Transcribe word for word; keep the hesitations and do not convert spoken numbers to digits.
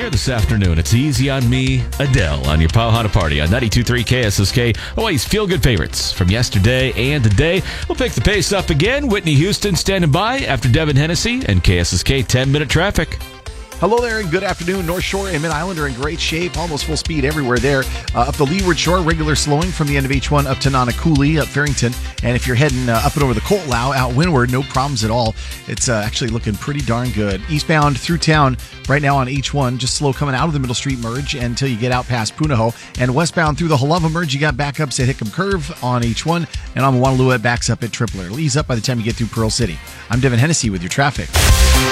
here this afternoon. It's Easy on Me, Adele, on your Powhatan Party on ninety-two point three K S S K. Always feel-good favorites from yesterday and today. We'll pick the pace up again. Whitney Houston standing by after Devin Hennessy and K S S K ten-minute traffic. Hello there and good afternoon. North Shore and Mid-Island are in great shape, almost full speed everywhere there. Uh, up the Leeward Shore, regular slowing from the end of H one up to Nanakuli, up Farrington. And if you're heading uh, up and over the Coltlau, out windward, no problems at all. It's uh, actually looking pretty darn good. Eastbound through town right now on H one, just slow coming out of the Middle Street merge until you get out past Punahou. And westbound through the Haluva merge, you got backups at Hickam Curve on H one. And on Wanalua, it backs up at Tripler. It'll ease up by the time you get through Pearl City. I'm Devin Hennessy with your traffic.